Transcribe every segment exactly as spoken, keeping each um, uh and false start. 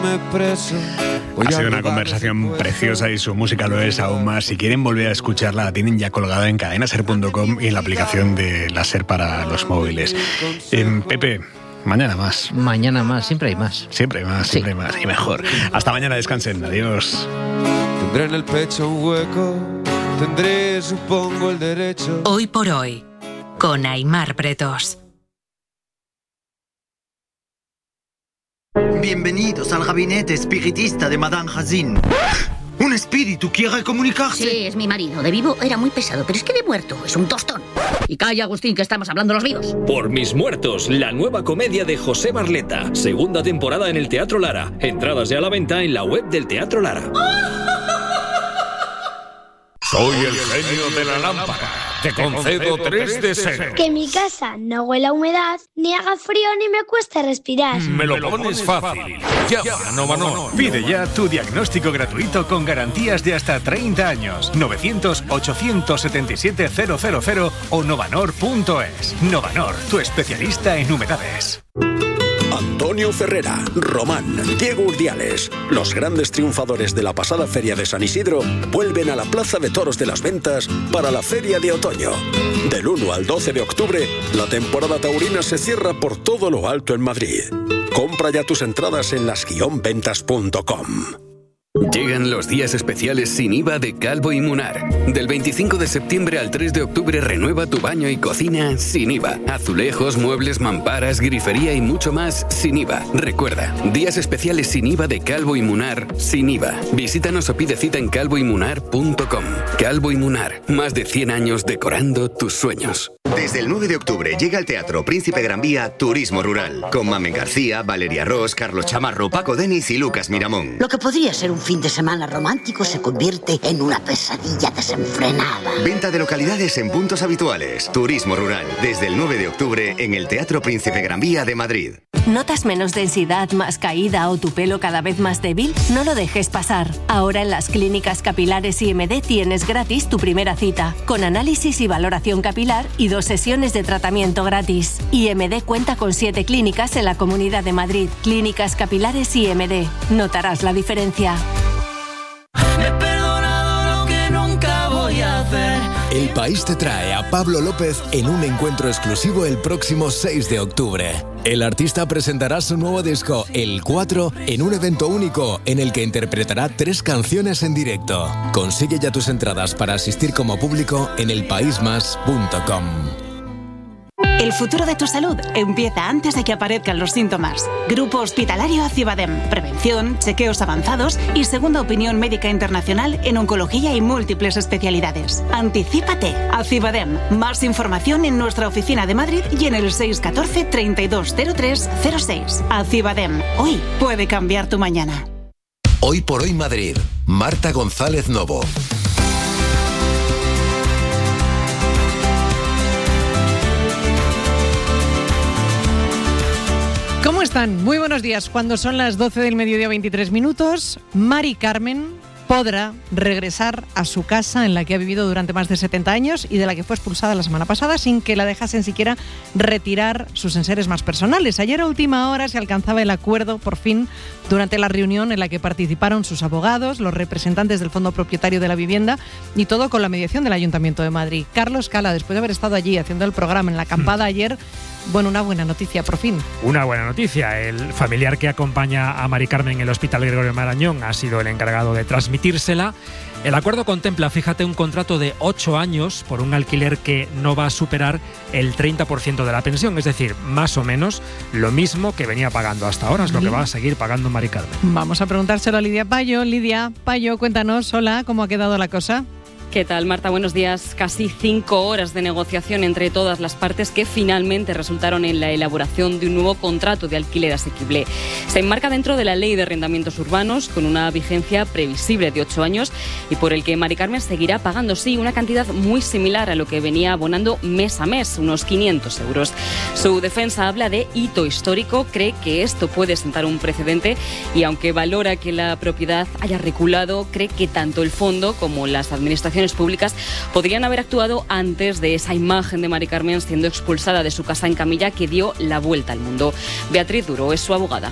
quedarme preso. Ha sido una conversación preciosa y su música lo es aún más. Si quieren volver a escucharla, la tienen ya colgada en cadena ser punto com y en la aplicación de la SER para los móviles. Eh, Pepe, mañana más. Mañana más, siempre hay más. Siempre hay más, siempre sí. hay más y mejor. Hasta mañana, descansen. Adiós. Tendré en el pecho un hueco, tendré, supongo, el derecho. Hoy por hoy, con Aimar Pretos. Bienvenidos al gabinete espiritista de Madame Hazin. Un espíritu quiere comunicarse. Sí, es mi marido. De vivo era muy pesado, pero es que de muerto es un tostón. Y calla, Agustín, que estamos hablando los vivos. Por mis muertos, la nueva comedia de José Barleta. Segunda temporada en el Teatro Lara. Entradas ya a la venta en la web del Teatro Lara. Soy el genio de la lámpara. Te concedo tres deseos. Que mi casa no huela a humedad, ni haga frío, ni me cueste respirar. Me lo pones fácil. Llama a Novanor. Pide ya tu diagnóstico gratuito con garantías de hasta treinta años. novecientos, ochocientos setenta y siete, cero cero cero o novanor punto es. Novanor, tu especialista en humedades. Antonio Ferrera, Román, Diego Urdiales, los grandes triunfadores de la pasada Feria de San Isidro, vuelven a la Plaza de Toros de las Ventas para la Feria de Otoño. Del uno al doce de octubre, la temporada taurina se cierra por todo lo alto en Madrid. Compra ya tus entradas en las guion ventas punto com. Llegan los días especiales sin I V A de Calvo y Munar. Del veinticinco de septiembre al tres de octubre renueva tu baño y cocina sin I V A. Azulejos, muebles, mamparas, grifería y mucho más sin I V A. Recuerda, días especiales sin I V A de Calvo y Munar sin I V A. Visítanos o pide cita en calvo y munar punto com. Calvo y Munar, más de cien años decorando tus sueños. Desde el nueve de octubre llega al Teatro Príncipe Gran Vía Turismo Rural, con Mamen García, Valeria Ross, Carlos Chamarro, Paco Denis y Lucas Miramón. Lo que podría ser un fin de semana romántico se convierte en una pesadilla desenfrenada. Venta de localidades en puntos habituales. Turismo Rural, desde el nueve de octubre en el Teatro Príncipe Gran Vía de Madrid. ¿Notas menos densidad, más caída o tu pelo cada vez más débil? No lo dejes pasar. Ahora en las clínicas capilares I M D tienes gratis tu primera cita, con análisis y valoración capilar y dos sesiones de tratamiento gratis. I M D cuenta con siete clínicas en la Comunidad de Madrid. Clínicas capilares I M D. Notarás la diferencia. He perdonado lo que nunca voy a hacer. El País te trae a Pablo López en un encuentro exclusivo el próximo seis de octubre. El artista presentará su nuevo disco, El cuatro, en un evento único en el que interpretará tres canciones en directo. Consigue ya tus entradas para asistir como público en el país más punto com. El futuro de tu salud empieza antes de que aparezcan los síntomas. Grupo Hospitalario Acibadem. Prevención, chequeos avanzados y segunda opinión médica internacional en oncología y múltiples especialidades. Anticípate. Acibadem. Más información en nuestra oficina de Madrid y en el seis uno cuatro, treinta y dos cero tres cero seis. Acibadem. Hoy puede cambiar tu mañana. Hoy por hoy Madrid. Marta González Novo. ¿Cómo están? Muy buenos días. Cuando son las doce del mediodía, veintitrés minutos, Mari Carmen podrá regresar a su casa en la que ha vivido durante más de setenta años y de la que fue expulsada la semana pasada sin que la dejasen siquiera retirar sus enseres más personales. Ayer a última hora se alcanzaba el acuerdo, por fin, durante la reunión en la que participaron sus abogados, los representantes del Fondo Propietario de la Vivienda y todo con la mediación del Ayuntamiento de Madrid. Carlos Cala, después de haber estado allí haciendo el programa en la acampada ayer, bueno, una buena noticia, por fin. Una buena noticia. El familiar que acompaña a Mari Carmen en el Hospital Gregorio Marañón ha sido el encargado de transmitírsela. El acuerdo contempla, fíjate, un contrato de ocho años por un alquiler que no va a superar el treinta por ciento de la pensión, es decir, más o menos lo mismo que venía pagando hasta ahora, es lo que va a seguir pagando Mari Carmen. Vamos a preguntárselo a Lidia Payo. Lidia Payo, cuéntanos, hola, ¿cómo ha quedado la cosa? ¿Qué tal, Marta? Buenos días. Casi cinco horas de negociación entre todas las partes que finalmente resultaron en la elaboración de un nuevo contrato de alquiler asequible. Se enmarca dentro de la Ley de Arrendamientos Urbanos con una vigencia previsible de ocho años y por el que Mari Carmen seguirá pagando, sí, una cantidad muy similar a lo que venía abonando mes a mes, unos quinientos euros. Su defensa habla de hito histórico, cree que esto puede sentar un precedente y aunque valora que la propiedad haya reculado, cree que tanto el fondo como las administraciones públicas podrían haber actuado antes de esa imagen de Mari Carmen siendo expulsada de su casa en camilla que dio la vuelta al mundo. Beatriz Duro es su abogada.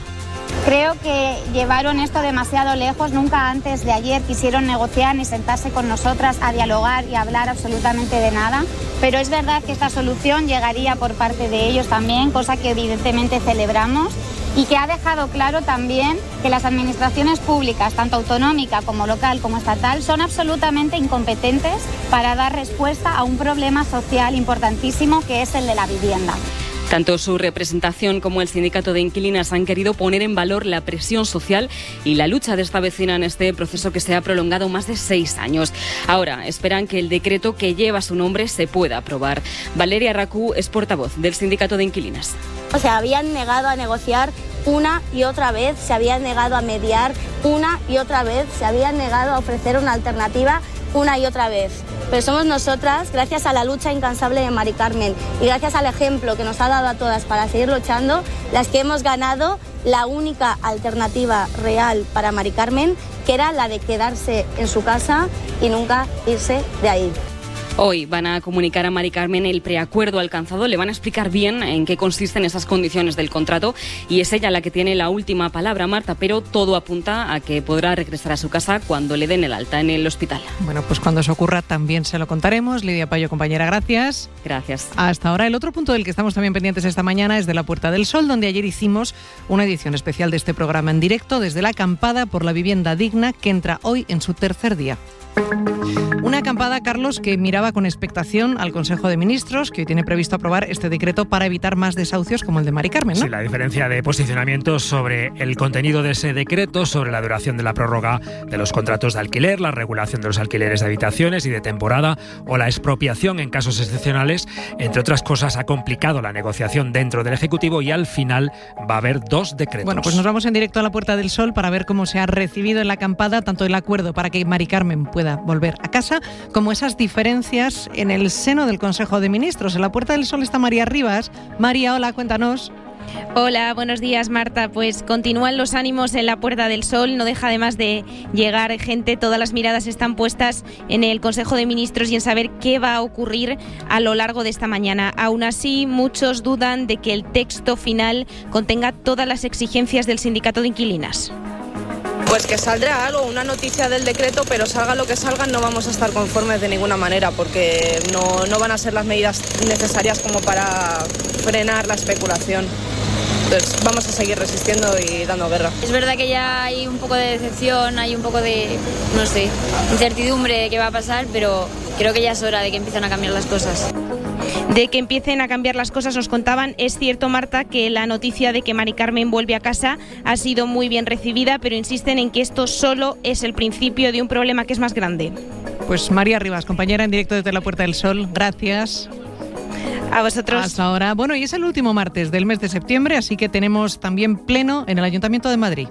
Creo que llevaron esto demasiado lejos. Nunca antes de ayer quisieron negociar ni sentarse con nosotras a dialogar y hablar absolutamente de nada. Pero es verdad que esta solución llegaría por parte de ellos también, cosa que evidentemente celebramos y que ha dejado claro también que las administraciones públicas, tanto autonómica como local como estatal, son absolutamente incompetentes para dar respuesta a un problema social importantísimo que es el de la vivienda. Tanto su representación como el sindicato de inquilinas han querido poner en valor la presión social y la lucha de esta vecina en este proceso que se ha prolongado más de seis años. Ahora esperan que el decreto que lleva su nombre se pueda aprobar. Valeria Racú es portavoz del sindicato de inquilinas. O sea, habían negado a negociar una y otra vez, se habían negado a mediar una y otra vez, se habían negado a ofrecer una alternativa una y otra vez. Pero somos nosotras, gracias a la lucha incansable de Mari Carmen y gracias al ejemplo que nos ha dado a todas para seguir luchando, las que hemos ganado la única alternativa real para Mari Carmen, que era la de quedarse en su casa y nunca irse de ahí. Hoy van a comunicar a Mari Carmen el preacuerdo alcanzado, le van a explicar bien en qué consisten esas condiciones del contrato y es ella la que tiene la última palabra, Marta, pero todo apunta a que podrá regresar a su casa cuando le den el alta en el hospital. Bueno, pues cuando eso ocurra también se lo contaremos. Lidia Payo, compañera, gracias. Gracias. Hasta ahora, el otro punto del que estamos también pendientes esta mañana es de la Puerta del Sol, donde ayer hicimos una edición especial de este programa en directo desde la acampada por la vivienda digna que entra hoy en su tercer día. Una acampada, Carlos, que miraba con expectación al Consejo de Ministros, que hoy tiene previsto aprobar este decreto para evitar más desahucios como el de Mari Carmen, ¿no? Sí, la diferencia de posicionamiento sobre el contenido de ese decreto, sobre la duración de la prórroga de los contratos de alquiler, la regulación de los alquileres de habitaciones y de temporada o la expropiación en casos excepcionales, entre otras cosas, ha complicado la negociación dentro del Ejecutivo y al final va a haber dos decretos. Bueno, pues nos vamos en directo a la Puerta del Sol para ver cómo se ha recibido en la acampada tanto el acuerdo para que Mari Carmen pueda volver a casa, como esas diferencias en el seno del Consejo de Ministros. En la Puerta del Sol está María Rivas. María, hola, cuéntanos. Hola, buenos días, Marta. Pues continúan los ánimos en la Puerta del Sol, no deja además de llegar gente, todas las miradas están puestas en el Consejo de Ministros y en saber qué va a ocurrir a lo largo de esta mañana. Aún así, muchos dudan de que el texto final contenga todas las exigencias del sindicato de inquilinas. Pues que saldrá algo, una noticia del decreto, pero salga lo que salga, no vamos a estar conformes de ninguna manera, porque no, no van a ser las medidas necesarias como para frenar la especulación. Entonces vamos a seguir resistiendo y dando guerra. Es verdad que ya hay un poco de decepción, hay un poco de, no sé, incertidumbre de qué va a pasar, pero creo que ya es hora de que empiecen a cambiar las cosas. De que empiecen a cambiar las cosas nos contaban. Es cierto, Marta, que la noticia de que Mari Carmen vuelve a casa ha sido muy bien recibida, pero insisten en que esto solo es el principio de un problema que es más grande. Pues María Rivas, compañera en directo desde la Puerta del Sol, gracias. A vosotros. Hasta ahora. Bueno, y es el último martes del mes de septiembre, así que tenemos también pleno en el Ayuntamiento de Madrid.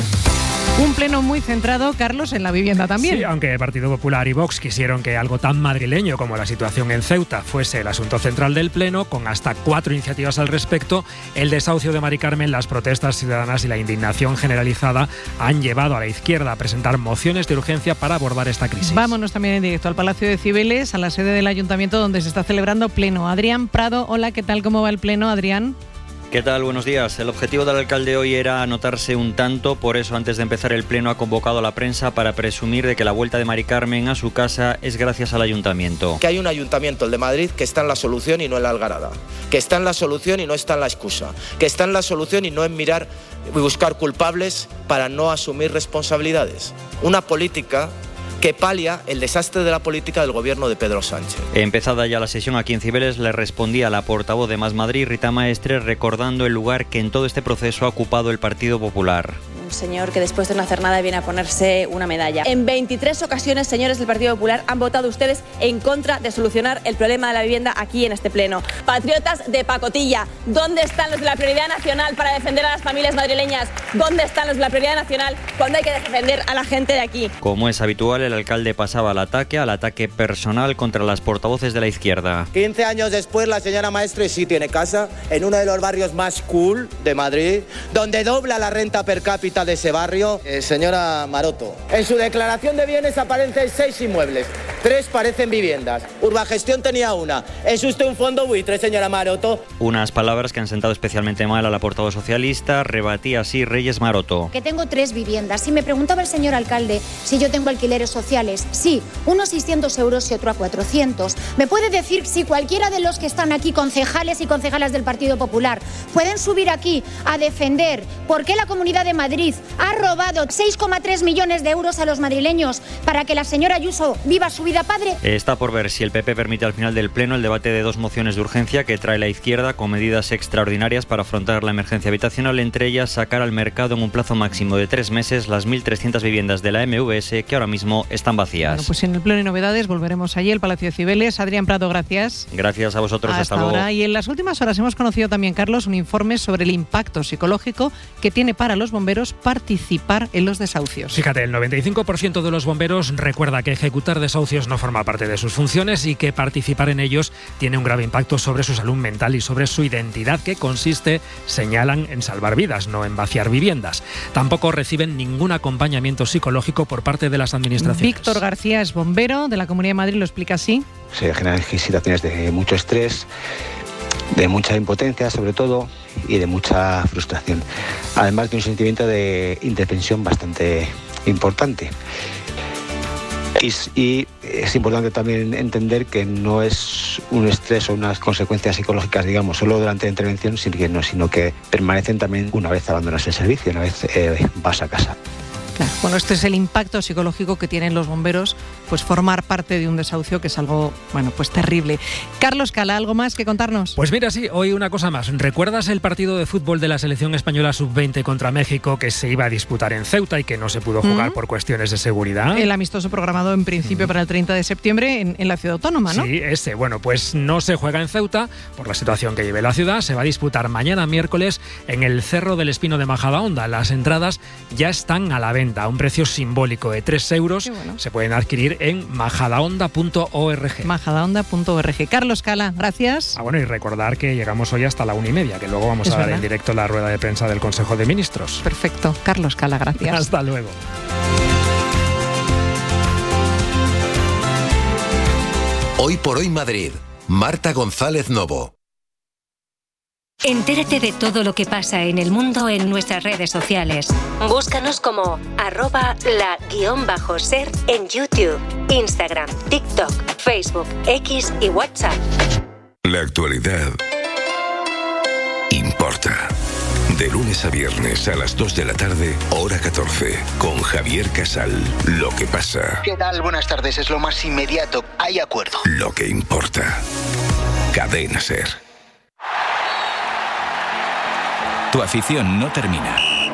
Un pleno muy centrado, Carlos, en la vivienda también. Sí, aunque el Partido Popular y Vox quisieron que algo tan madrileño como la situación en Ceuta fuese el asunto central del pleno, con hasta cuatro iniciativas al respecto, el desahucio de Mari Carmen, las protestas ciudadanas y la indignación generalizada han llevado a la izquierda a presentar mociones de urgencia para abordar esta crisis. Vámonos también en directo al Palacio de Cibeles, a la sede del Ayuntamiento donde se está celebrando pleno. Adrián Prado, hola, ¿qué tal? ¿Cómo va el pleno, Adrián? ¿Qué tal? Buenos días. El objetivo del alcalde hoy era anotarse un tanto, por eso antes de empezar el pleno ha convocado a la prensa para presumir de que la vuelta de Mari Carmen a su casa es gracias al ayuntamiento. Que hay un ayuntamiento, el de Madrid, que está en la solución y no en la algarada. Que está en la solución y no está en la excusa. Que está en la solución y no en mirar y buscar culpables para no asumir responsabilidades. Una política que palia el desastre de la política del gobierno de Pedro Sánchez. Empezada ya la sesión aquí en Cibeles, le respondía la portavoz de Más Madrid, Rita Maestre, recordando el lugar que en todo este proceso ha ocupado el Partido Popular. Un señor que después de no hacer nada viene a ponerse una medalla. En veintitrés ocasiones, señores del Partido Popular, han votado ustedes en contra de solucionar el problema de la vivienda aquí en este pleno. Patriotas de pacotilla, ¿dónde están los de la prioridad nacional para defender a las familias madrileñas? ¿Dónde están los de la prioridad nacional cuando hay que defender a la gente de aquí? Como es habitual, el alcalde pasaba al ataque, al ataque personal contra las portavoces de la izquierda. quince años después, la señora Maestre sí tiene casa en uno de los barrios más cool de Madrid, donde dobla la renta per cápita bonita de ese barrio, eh, señora Maroto. En su declaración de bienes aparecen seis inmuebles, tres parecen viviendas. Urbagestión tenía una. ¿Es usted un fondo buitre, señora Maroto? Unas palabras que han sentado especialmente mal a la portavoz socialista. Rebatía así Reyes Maroto. Que tengo tres viviendas. Si me preguntaba el señor alcalde si yo tengo alquileres sociales, sí, uno a seiscientos euros y otro a cuatrocientos. ¿Me puede decir si cualquiera de los que están aquí, concejales y concejalas del Partido Popular, pueden subir aquí a defender por qué la Comunidad de Madrid ha robado seis coma tres millones de euros a los madrileños para que la señora Ayuso viva su vida padre? Está por ver si el P P permite al final del Pleno el debate de dos mociones de urgencia que trae la izquierda con medidas extraordinarias para afrontar la emergencia habitacional, entre ellas sacar al mercado en un plazo máximo de tres meses las mil trescientas viviendas de la M V S que ahora mismo están vacías. Bueno, pues en el Pleno de Novedades volveremos allí, el Palacio de Cibeles. Adrián Prado, gracias. Gracias a vosotros, hasta, hasta luego. ahora. Y en las últimas horas hemos conocido también, Carlos, un informe sobre el impacto psicológico que tiene para los bomberos participar en los desahucios. Fíjate, el noventa y cinco por ciento de los bomberos recuerda que ejecutar desahucios no forma parte de sus funciones y que participar en ellos tiene un grave impacto sobre su salud mental y sobre su identidad, que consiste, señalan, en salvar vidas, no en vaciar viviendas. Tampoco reciben ningún acompañamiento psicológico por parte de las administraciones. Víctor García es bombero de la Comunidad de Madrid, lo explica así. Se generan situaciones de mucho estrés, de mucha impotencia sobre todo y de mucha frustración, además de un sentimiento de indefensión bastante importante. Y, y es importante también entender que no es un estrés o unas consecuencias psicológicas, digamos, solo durante la intervención, sino, sino que permanecen también una vez abandonas el servicio, una vez eh, vas a casa. Claro. Bueno, este es el impacto psicológico que tienen los bomberos, pues formar parte de un desahucio, que es algo, bueno, pues terrible. Carlos Cala, ¿algo más que contarnos? Pues mira, sí, hoy una cosa más. ¿Recuerdas el partido de fútbol de la selección española sub veinte contra México que se iba a disputar en Ceuta y que no se pudo jugar ¿Mm? por cuestiones de seguridad? El amistoso programado en principio ¿Mm? para el treinta de septiembre en, en la ciudad autónoma, ¿no? Sí, ese. Bueno, pues no se juega en Ceuta por la situación que vive la ciudad. Se va a disputar mañana miércoles en el Cerro del Espino de Majadahonda. Las entradas ya están a la venta a un precio simbólico de tres euros. Bueno. Se pueden adquirir en majadahonda punto org. majadahonda punto org. Carlos Cala, gracias. Ah, bueno, y recordar que llegamos hoy hasta la una y media, que luego vamos es a verdad. dar en directo la rueda de prensa del Consejo de Ministros. Perfecto. Carlos Cala, gracias. Hasta luego. Hoy por hoy Madrid. Marta González Novo. Entérate de todo lo que pasa en el mundo en nuestras redes sociales. Búscanos como arroba la guión bajo ser en YouTube, Instagram, TikTok, Facebook, X y WhatsApp. La actualidad importa. De lunes a viernes a las dos de la tarde, hora catorce, con Javier Casal. Lo que pasa. ¿Qué tal? Buenas tardes, es lo más inmediato. Hay acuerdo. Lo que importa. Cadena Ser. Tu afición no termina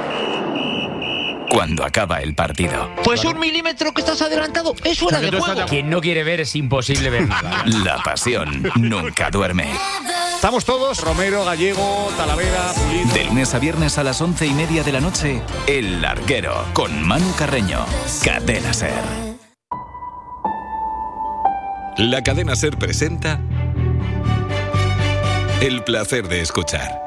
cuando acaba el partido. Pues un milímetro que estás adelantado es fuera de juego. Quien no quiere ver es imposible ver nada. La pasión nunca duerme. Estamos todos, Romero, Gallego, Talavera, Pulido. De lunes a viernes a las once y media de la noche, El Larguero, con Manu Carreño. Cadena Ser. La Cadena Ser presenta El placer de escuchar.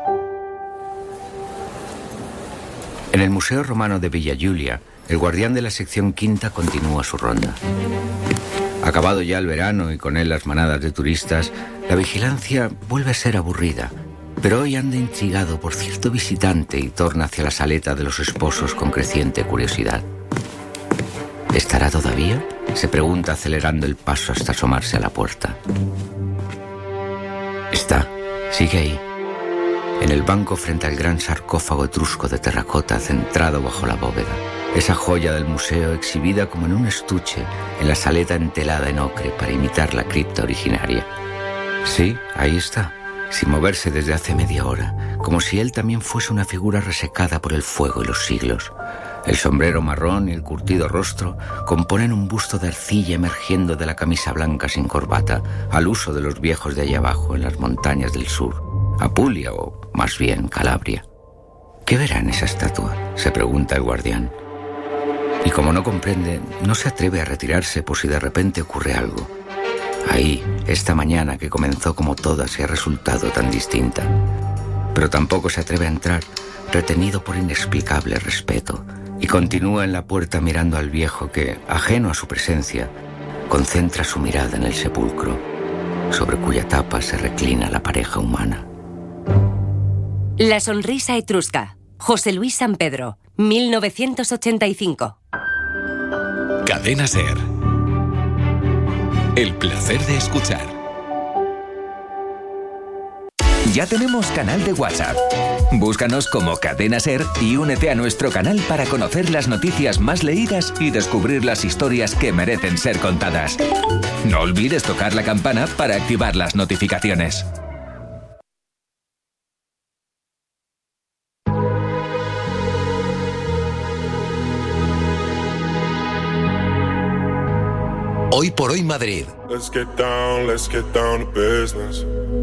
En el Museo Romano de Villa Giulia, el guardián de la sección quinta continúa su ronda. Acabado ya el verano y con él las manadas de turistas, la vigilancia vuelve a ser aburrida, pero hoy anda intrigado por cierto visitante y torna hacia la saleta de los esposos con creciente curiosidad. ¿Estará todavía?, se pregunta acelerando el paso hasta asomarse a la puerta. Está, sigue ahí. En el banco frente al gran sarcófago etrusco de terracota centrado bajo la bóveda. Esa joya del museo exhibida como en un estuche en la saleta entelada en ocre para imitar la cripta originaria. Sí, ahí está, sin moverse desde hace media hora, como si él también fuese una figura resecada por el fuego y los siglos. El sombrero marrón y el curtido rostro componen un busto de arcilla emergiendo de la camisa blanca sin corbata, al uso de los viejos de allá abajo en las montañas del sur, Apulia o, más bien, Calabria. ¿Qué verá en esa estatua?, se pregunta el guardián. Y como no comprende, no se atreve a retirarse por si de repente ocurre algo. Ahí, esta mañana que comenzó como todas y ha resultado tan distinta. pero tampoco se atreve a entrar, retenido por inexplicable respeto, y continúa en la puerta mirando al viejo que, ajeno a su presencia, concentra su mirada en el sepulcro, sobre cuya tapa se reclina la pareja humana. La sonrisa etrusca. José Luis San Pedro, mil novecientos ochenta y cinco. Cadena SER. El placer de escuchar. Ya tenemos canal de WhatsApp. Búscanos como Cadena SER y únete a nuestro canal para conocer las noticias más leídas y descubrir las historias que merecen ser contadas. No olvides tocar la campana para activar las notificaciones. Hoy por hoy Madrid. Let's get down, let's get down to business.